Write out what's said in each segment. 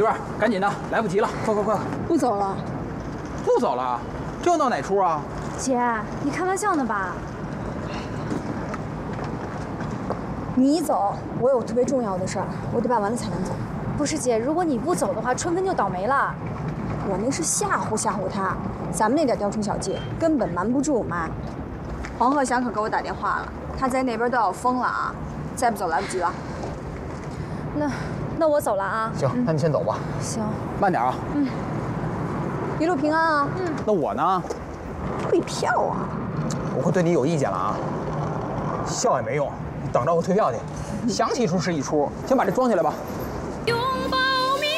娟，赶紧的，来不及了，快快快！ 不走了？ 不走了？这闹哪出啊？ 姐，你开玩笑呢吧？ 你走，我有特别重要的事儿，我得办完了才能走。 不是姐，如果你不走的话，春分就倒霉了。 我那是吓唬吓唬他，咱们那点雕虫小技根本瞒不住妈。黄鹤祥可给我打电话了，他在那边都要疯了啊！再不走来不及了。 那我走了啊。 行，那你先走吧。 行， 慢点啊。 一路平安啊。 那我呢？ 退票啊！ 我会对你有意见了啊。笑也没用，你等着我退票去。想起一出是一出，先把这装起来吧。 拥抱明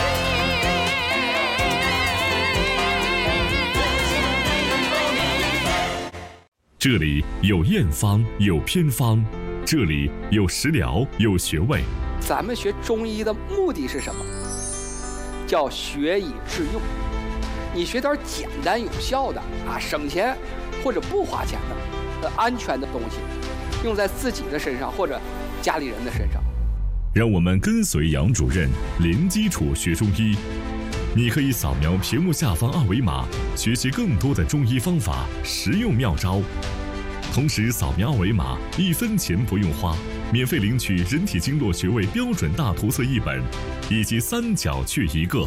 天。 这里有验方，有偏方，这里有食疗，有穴位。 咱们学中医的目的是什么？叫学以致用。你学点简单有效的啊，省钱或者不花钱的、安全的东西，用在自己的身上或者家里人的身上。 让我们跟随杨主任零基础学中医。你可以扫描屏幕下方二维码，学习更多的中医方法、实用妙招。同时扫描二维码，1分钱不用花，免费领取人体经络穴位标准大图册1本，以及3角穴1个。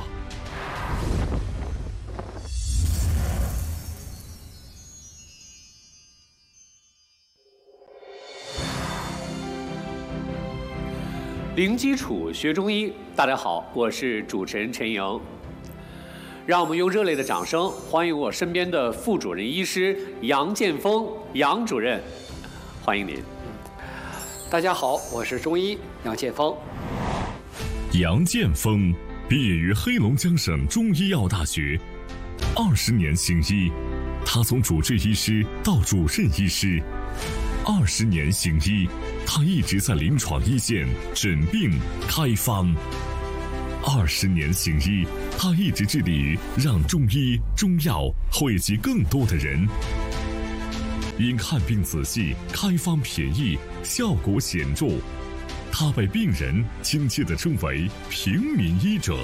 零基础学中医，大家好，我是主持人陈莹。让我们用热烈的掌声欢迎我身边的副主任医师杨建峰杨主任，欢迎您。 大家好，我是中医杨建峰。 杨建峰毕业于黑龙江省中医药大学，20年行医，他从主治医师到主任医师，20年行医，他一直在临床一线诊病开方。20年行医，他一直致力于让中医中药惠及更多的人。因看病仔细、开方便宜、效果显著，他被病人亲切地称为平民医者。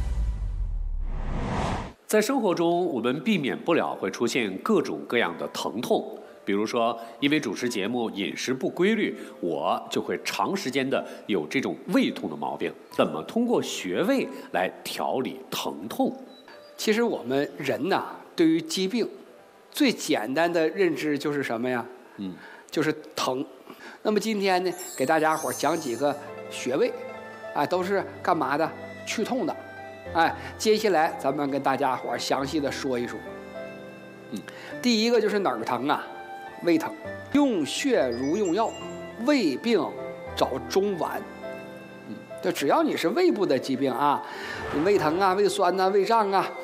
在生活中，我们避免不了会出现各种各样的疼痛。比如说，因为主持节目饮食不规律，我就会长时间的有这种胃痛的毛病。怎么通过穴位来调理疼痛？ 其实我们人呐，对于疾病最简单的认知就是什么呀？就是疼。那么今天呢，给大家伙讲几个穴位，都是干嘛的？去痛的。接下来咱们跟大家伙详细的说一说。第一个就是哪儿疼啊？胃疼，用穴如用药，胃病找中脘。就只要你是胃部的疾病啊，你胃疼啊、胃酸啊、胃胀啊，